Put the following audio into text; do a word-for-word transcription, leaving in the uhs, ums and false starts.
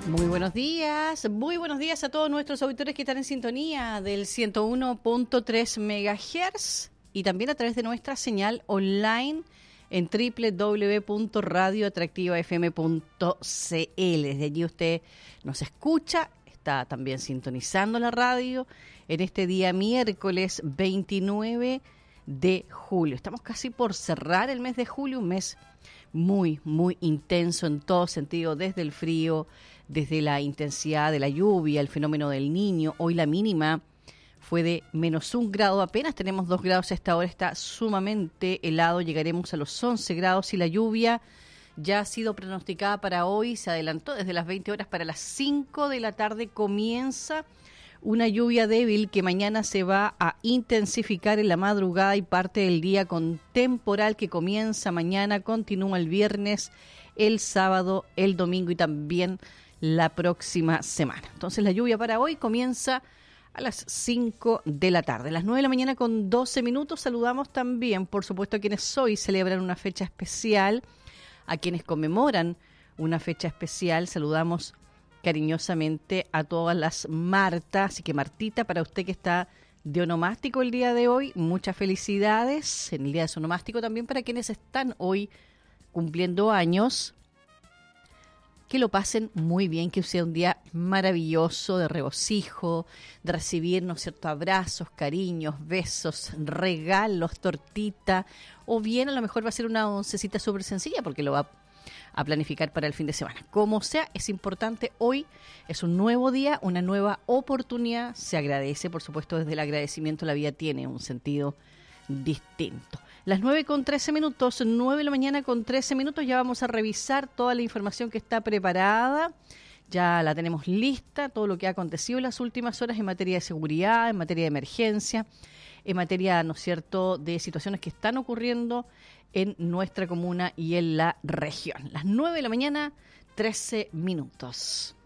Muy buenos días, muy buenos días a todos nuestros auditores que están en sintonía del ciento uno punto tres megahertz y también a través de nuestra señal online en doble u doble u doble u punto radio atractiva f m punto c l. Desde allí usted nos escucha, está también sintonizando la radio en este día miércoles veintinueve de julio. Estamos casi por cerrar el mes de julio, un mes muy, muy intenso en todo sentido, desde el frío, desde la intensidad de la lluvia, el fenómeno del Niño. Hoy la mínima fue de menos un grado, apenas tenemos dos grados a esta hora, está sumamente helado, llegaremos a los once grados y la lluvia ya ha sido pronosticada para hoy, se adelantó desde las veinte horas para las cinco de la tarde, comienza una lluvia débil que mañana se va a intensificar en la madrugada y parte del día con temporal que comienza mañana, continúa el viernes, el sábado, el domingo y también la próxima semana. Entonces la lluvia para hoy comienza a las cinco de la tarde. A las nueve de la mañana con doce minutos saludamos también, por supuesto, a quienes hoy celebran una fecha especial, a quienes conmemoran una fecha especial. Saludamos cariñosamente a todas las Martas. Así que Martita, para usted que está de onomástico el día de hoy, muchas felicidades en el día de su onomástico. También para quienes están hoy cumpliendo años, que lo pasen muy bien, que sea un día maravilloso de regocijo, de recibir, ¿no es cierto?, abrazos, cariños, besos, regalos, tortita, o bien a lo mejor va a ser una oncecita súper sencilla porque lo va a planificar para el fin de semana. Como sea, es importante, hoy es un nuevo día, una nueva oportunidad, se agradece, por supuesto, desde el agradecimiento la vida tiene un sentido distinto. Las nueve con trece minutos, nueve de la mañana con trece minutos, ya vamos a revisar toda la información que está preparada, ya la tenemos lista, todo lo que ha acontecido en las últimas horas en materia de seguridad, en materia de emergencia, en materia, ¿no es cierto?, de situaciones que están ocurriendo en nuestra comuna y en la región. Las nueve de la mañana, trece minutos.